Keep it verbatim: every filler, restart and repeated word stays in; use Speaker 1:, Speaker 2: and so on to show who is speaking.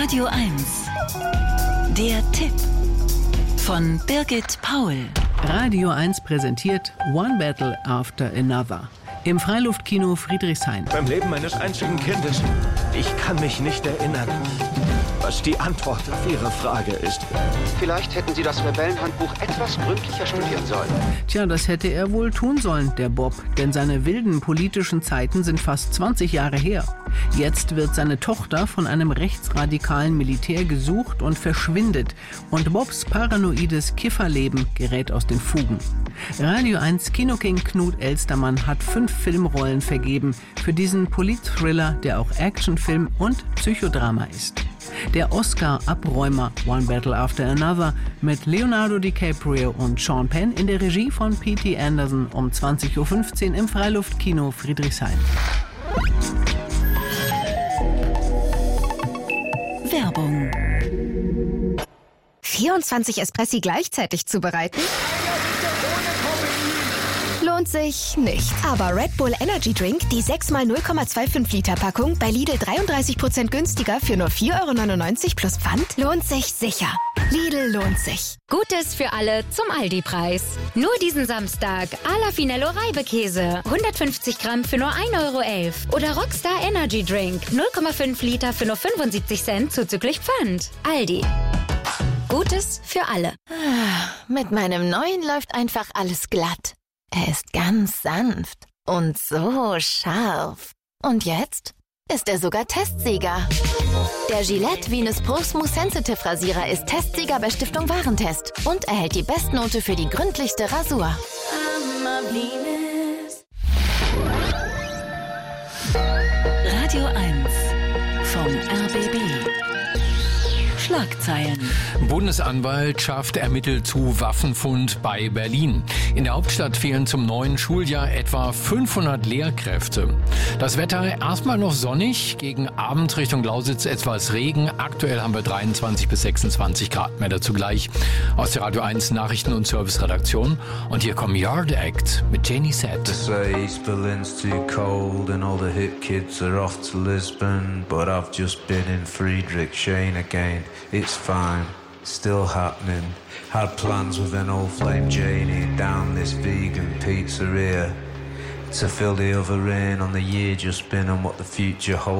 Speaker 1: Radio eins. Der Tipp von Birgit Paul.
Speaker 2: Radio eins präsentiert One Battle After Another im Freiluftkino Friedrichshain.
Speaker 3: Beim Leben meines einzigen Kindes. Ich kann mich nicht erinnern, was die Antwort auf Ihre Frage ist.
Speaker 4: Vielleicht hätten Sie das Rebellenhandbuch etwas gründlicher studieren sollen.
Speaker 2: Tja, das hätte er wohl tun sollen, der Bob. Denn seine wilden politischen Zeiten sind fast zwanzig Jahre her. Jetzt wird seine Tochter von einem rechtsradikalen Militär gesucht und verschwindet. Und Bobs paranoides Kifferleben gerät aus den Fugen. Radio eins Kinoking Knut Elstermann hat fünf Filmrollen vergeben für diesen Polit-Thriller, der auch Actionfilm und Psychodrama ist. Der Oscar-Abräumer One Battle After Another mit Leonardo DiCaprio und Sean Penn in der Regie von P T Anderson um zwanzig Uhr fünfzehn im Freiluftkino Friedrichshain.
Speaker 1: Werbung.
Speaker 5: vierundzwanzig Espressi gleichzeitig zubereiten? Lohnt sich nicht. Aber Red Bull Energy Drink, die sechs mal null Komma fünfundzwanzig Liter Packung, bei Lidl dreiunddreißig Prozent günstiger für nur vier Euro neunundneunzig plus Pfand, lohnt sich sicher. Lidl lohnt sich.
Speaker 6: Gutes für alle zum Aldi-Preis. Nur diesen Samstag Ala Finello Reibekäse. hundertfünfzig Gramm für nur ein Euro elf. Oder Rockstar Energy Drink. null Komma fünf Liter für nur fünfundsiebzig Cent zuzüglich Pfand. Aldi. Gutes für alle.
Speaker 7: Mit meinem neuen läuft einfach alles glatt. Er ist ganz sanft und so scharf. Und jetzt ist er sogar Testsieger. Der Gillette Venus Pro Smooth Sensitive Rasierer ist Testsieger bei Stiftung Warentest und erhält die Bestnote für die gründlichste Rasur.
Speaker 1: Radio eins vom R B B. Schlagzeilen.
Speaker 8: Bundesanwaltschaft ermittelt zu Waffenfund bei Berlin. In der Hauptstadt fehlen zum neuen Schuljahr etwa fünfhundert Lehrkräfte. Das Wetter erstmal noch sonnig, gegen Abend Richtung Lausitz etwas Regen. Aktuell haben wir dreiundzwanzig bis sechsundzwanzig Grad. Mehr dazu gleich aus der Radio eins Nachrichten- und Serviceredaktion. Und hier kommt Yard Act mit Janie Set.
Speaker 9: East Berlin's too cold and all the hip kids are off to Lisbon, but I've just been in Friedrichshain again. It's fine, still happening. Had plans with an old flame Janie down this vegan pizzeria to fill the other in on the year just been and what the future holds.